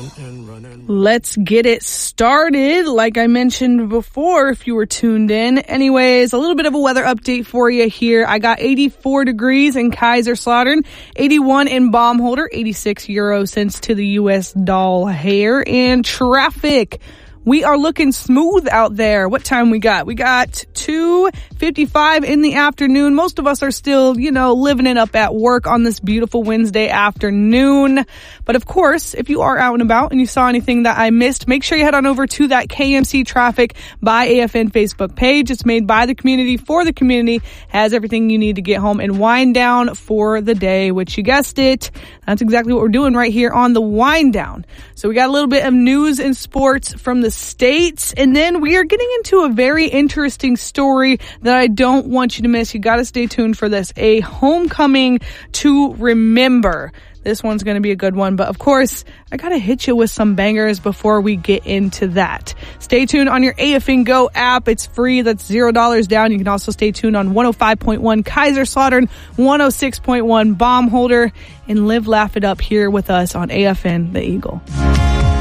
Let's get it started. Like I mentioned before, if you were tuned in. Anyways, a little bit of a weather update for you here. I got 84 degrees in Kaiserslautern, 81 in Baumholder, 86 euro cents to the US dollar here, and traffic. We are looking smooth out there. What time we got? We got 2:55 in the afternoon. Most of us are still, living it up at work on this beautiful Wednesday afternoon. But of course, if you are out and about and you saw anything that I missed, make sure you head on over to that KMC Traffic by AFN Facebook page. It's made by the community for the community. Has everything you need to get home and wind down for the day, which you guessed it. That's exactly what we're doing right here on the wind down. So we got a little bit of news and sports from the States, and then we are getting into a very interesting story that I don't want you to miss. You got to stay tuned for this. A homecoming to remember. This one's going to be a good one, but of course, I got to hit you with some bangers before we get into that. Stay tuned on your AFN Go app. It's free. That's $0 down. You can also stay tuned on 105.1 Kaiserslautern, 106.1 Baumholder, and live Laugh It Up here with us on AFN The Eagle.